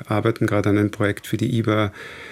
arbeiten gerade an einem Projekt für die IBA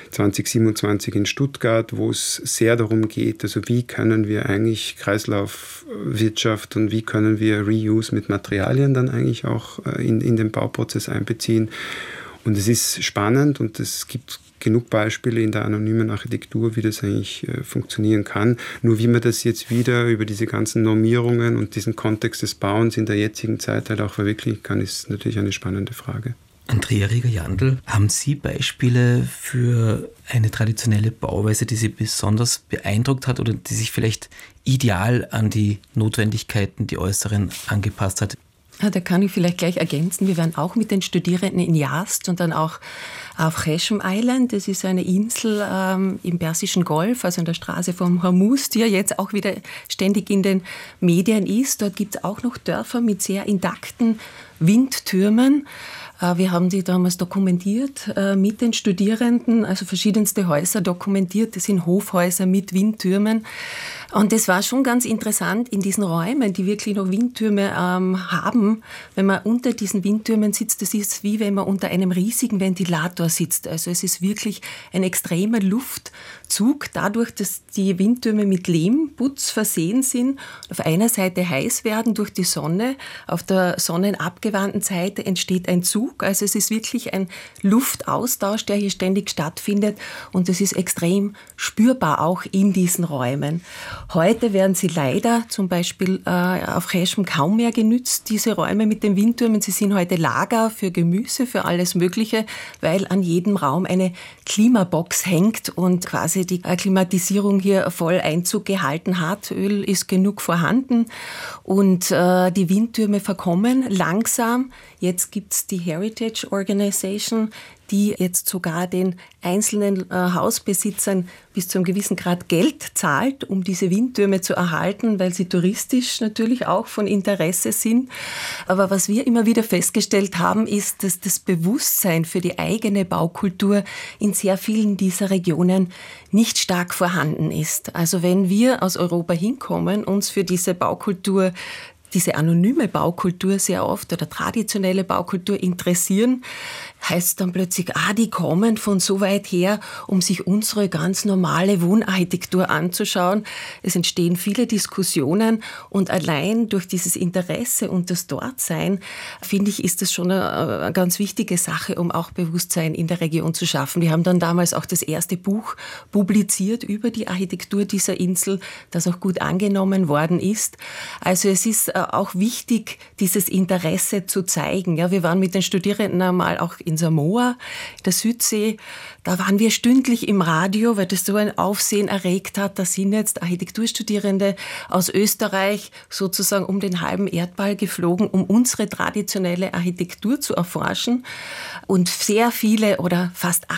2027 in Stuttgart, wo es sehr darum geht, also wie können wir eigentlich Kreislaufwirtschaft und wie können wir Reuse mit Materialien dann eigentlich auch in den Bauprozess einbeziehen. Und es ist spannend und es gibt genug Beispiele in der anonymen Architektur, wie das eigentlich funktionieren kann. Nur wie man das jetzt wieder über diese ganzen Normierungen und diesen Kontext des Bauens in der jetzigen Zeit halt auch verwirklichen kann, ist natürlich eine spannende Frage. Andrea Rieger-Jandl, haben Sie Beispiele für eine traditionelle Bauweise, die Sie besonders beeindruckt hat oder die sich vielleicht ideal an die Notwendigkeiten, die äußeren, angepasst hat? Ja, da kann ich vielleicht gleich ergänzen. Wir waren auch mit den Studierenden in Yazd und dann auch auf Hashem Island. Das ist eine Insel im Persischen Golf, also an der Straße vom Hormuz, die ja jetzt auch wieder ständig in den Medien ist. Dort gibt es auch noch Dörfer mit sehr intakten Windtürmen. Wir haben die damals dokumentiert mit den Studierenden, also verschiedenste Häuser dokumentiert. Das sind Hofhäuser mit Windtürmen. Und das war schon ganz interessant in diesen Räumen, die wirklich noch Windtürme haben. Wenn man unter diesen Windtürmen sitzt, das ist wie wenn man unter einem riesigen Ventilator sitzt. Also es ist wirklich ein extremer Luftzug, dadurch, dass die Windtürme mit Lehmputz versehen sind. Auf einer Seite heiß werden durch die Sonne, auf der sonnenabgewandten Seite entsteht ein Zug. Also es ist wirklich ein Luftaustausch, der hier ständig stattfindet und das ist extrem spürbar auch in diesen Räumen. Heute werden sie leider zum Beispiel auf Hashem kaum mehr genützt, diese Räume mit den Windtürmen. Sie sind heute Lager für Gemüse, für alles Mögliche, weil an jedem Raum eine Klimabox hängt und quasi die Klimatisierung hier voll Einzug gehalten hat. Öl ist genug vorhanden und die Windtürme verkommen langsam. Jetzt gibt es die Heritage Organization, die jetzt sogar den einzelnen Hausbesitzern bis zu einem gewissen Grad Geld zahlt, um diese Windtürme zu erhalten, weil sie touristisch natürlich auch von Interesse sind. Aber was wir immer wieder festgestellt haben, ist, dass das Bewusstsein für die eigene Baukultur in sehr vielen dieser Regionen nicht stark vorhanden ist. Also wenn wir aus Europa hinkommen, uns für diese Baukultur, diese anonyme Baukultur sehr oft oder traditionelle Baukultur interessieren, heißt dann plötzlich, die kommen von so weit her, um sich unsere ganz normale Wohnarchitektur anzuschauen. Es entstehen viele Diskussionen und allein durch dieses Interesse und das Dortsein, finde ich, ist das schon eine ganz wichtige Sache, um auch Bewusstsein in der Region zu schaffen. Wir haben dann damals auch das erste Buch publiziert über die Architektur dieser Insel, das auch gut angenommen worden ist. Also es ist auch wichtig, dieses Interesse zu zeigen. Ja, wir waren mit den Studierenden einmal auch in Samoa, der Südsee. Da waren wir stündlich im Radio, weil das so ein Aufsehen erregt hat. Da sind jetzt Architekturstudierende aus Österreich sozusagen um den halben Erdball geflogen, um unsere traditionelle Architektur zu erforschen. Und sehr viele oder fast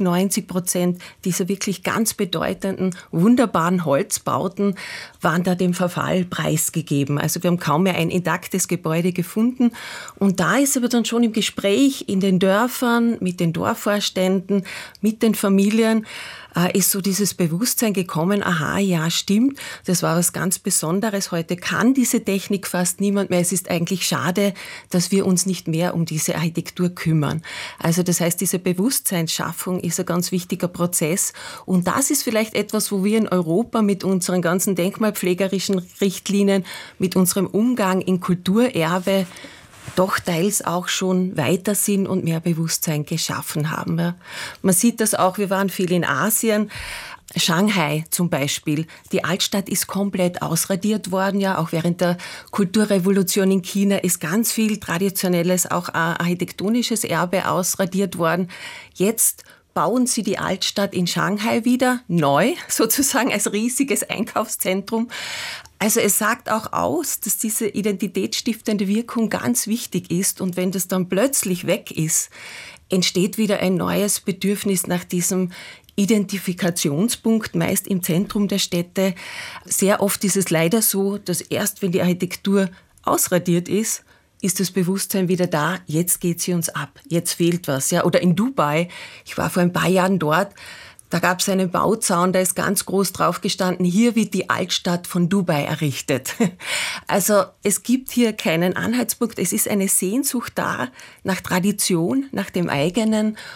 80-90% dieser wirklich ganz bedeutenden, wunderbaren Holzbauten waren da dem Verfall preisgegeben. Also wir haben kaum mehr ein intaktes Gebäude gefunden. Und da ist aber dann schon im Gespräch in den Dörfern, mit den Dorfvorständen, mit den Familien, ist so dieses Bewusstsein gekommen, ja, stimmt, das war was ganz Besonderes. Heute kann diese Technik fast niemand mehr. Es ist eigentlich schade, dass wir uns nicht mehr um diese Architektur kümmern. Also das heißt, diese Bewusstseinsschaffung ist ein ganz wichtiger Prozess. Und das ist vielleicht etwas, wo wir in Europa mit unseren ganzen denkmalpflegerischen Richtlinien, mit unserem Umgang in Kulturerbe doch teils auch schon weiter sind und mehr Bewusstsein geschaffen haben. Ja. Man sieht das auch, wir waren viel in Asien. Shanghai zum Beispiel, die Altstadt ist komplett ausradiert worden, ja, auch während der Kulturrevolution in China ist ganz viel traditionelles, auch architektonisches Erbe ausradiert worden. Jetzt bauen sie die Altstadt in Shanghai wieder neu, sozusagen als riesiges Einkaufszentrum. Also es sagt auch aus, dass diese identitätsstiftende Wirkung ganz wichtig ist und wenn das dann plötzlich weg ist, entsteht wieder ein neues Bedürfnis nach diesem Identifikationspunkt, meist im Zentrum der Städte. Sehr oft ist es leider so, dass erst wenn die Architektur ausradiert ist das Bewusstsein wieder da, jetzt geht sie uns ab, jetzt fehlt was. Ja. Oder in Dubai, ich war vor ein paar Jahren dort, da gab es einen Bauzaun, da ist ganz groß drauf gestanden, hier wird die Altstadt von Dubai errichtet. Also es gibt hier keinen Anhaltspunkt, es ist eine Sehnsucht da nach Tradition, nach dem eigenen